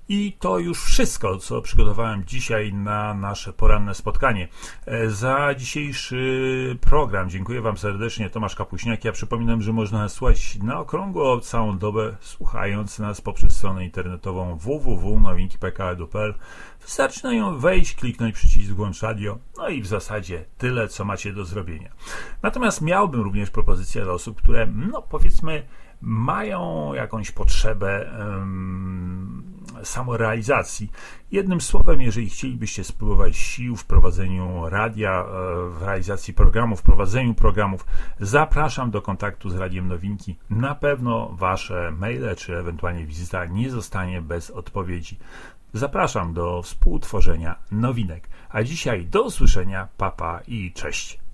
I to już wszystko, co przygotowałem dzisiaj na nasze poranne spotkanie. Za dzisiejszy program dziękuję Wam serdecznie. Tomasz Kapuśniak. Ja przypominam, że można nas słuchać na okrągło całą dobę, słuchając nas poprzez stronę internetową www.nowinki.pl. Wystarczy na nią wejść, kliknąć przycisk włącz radio, no i w zasadzie tyle, co macie do zrobienia. Natomiast miałbym również propozycję dla osób, które, powiedzmy, mają jakąś potrzebę samorealizacji. Jednym słowem, jeżeli chcielibyście spróbować sił w prowadzeniu radia, w realizacji programów, w prowadzeniu programów, zapraszam do kontaktu z Radiem Nowinki. Na pewno Wasze maile, czy ewentualnie wizyta nie zostanie bez odpowiedzi. Zapraszam do współtworzenia nowinek. A dzisiaj do usłyszenia, papa i cześć.